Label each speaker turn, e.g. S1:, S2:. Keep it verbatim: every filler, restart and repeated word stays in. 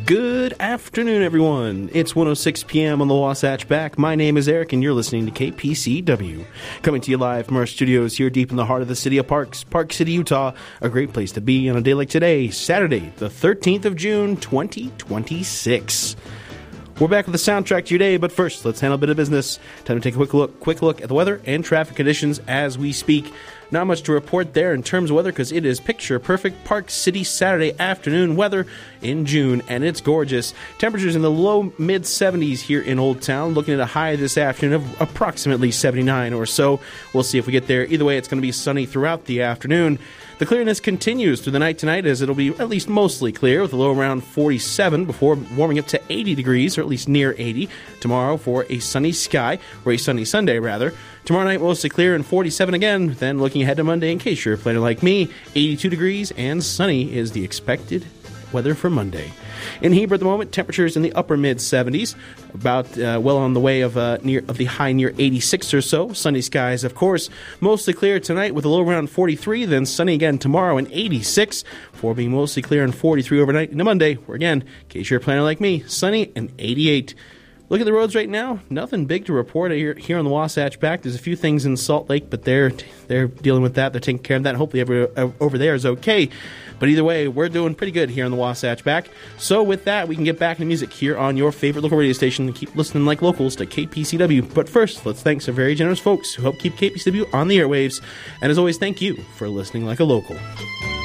S1: Good afternoon, everyone. It's one oh six p.m. on the Wasatch Back. My name is Eric, and you're listening to K P C W. Coming to you live from our studios here deep in the heart of the city of Parks, Park City, Utah. A great place to be on a day like today, Saturday, the thirteenth of June, twenty twenty-six. We're back with the soundtrack to your day, but first, let's handle a bit of business. Time to take a quick look, quick look at the weather and traffic conditions as we speak. Not much to report there in terms of weather because it is picture-perfect Park City Saturday afternoon weather in June, and it's gorgeous. Temperatures in the low mid seventies here in Old Town, looking at a high this afternoon of approximately seventy-nine or so. We'll see if we get there. Either way, it's going to be sunny throughout the afternoon. The clearness continues through the night tonight as it'll be at least mostly clear with a low around forty-seven before warming up to eighty degrees, or at least near eighty, tomorrow for a sunny sky, or a sunny Sunday rather. Tomorrow night mostly clear and forty-seven again. Then looking ahead to Monday, in case you're planning like me, eighty-two degrees and sunny is the expected weather for Monday. In Heber at the moment, temperatures in the upper mid seventies, about uh, well on the way of uh, near of the high near eighty-six or so. Sunny skies, of course, mostly clear tonight with a low around forty-three, then sunny again tomorrow and eighty-six, for being mostly clear and forty-three overnight into Monday, where again, in case you're a planner like me, sunny and eighty-eight. Look at the roads right now. Nothing big to report here, here on the Wasatch Back. There's a few things in Salt Lake, but they're they're dealing with that. They're taking care of that. Hopefully, every, over there is okay. But either way, we're doing pretty good here on the Wasatch Back. So with that, we can get back into music here on your favorite local radio station and keep listening like locals to K P C W. But first, let's thank some very generous folks who help keep K P C W on the airwaves. And as always, thank you for listening like a local.